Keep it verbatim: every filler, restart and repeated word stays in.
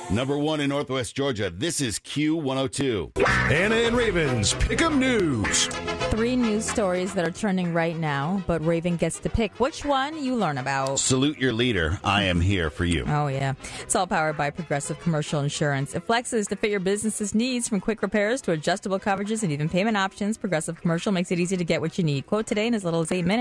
Number one in Northwest Georgia, this is Q one oh two. Anna and Raven's Pick'em News. Three news stories that are trending right now, but Raven gets to pick which one you learn about. Salute your leader. I am here for you. Oh, yeah. It's all powered by Progressive Commercial Insurance. It flexes to fit your business's needs, from quick repairs to adjustable coverages and even payment options. Progressive Commercial makes it easy to get what you need. Quote today in as little as eight minutes.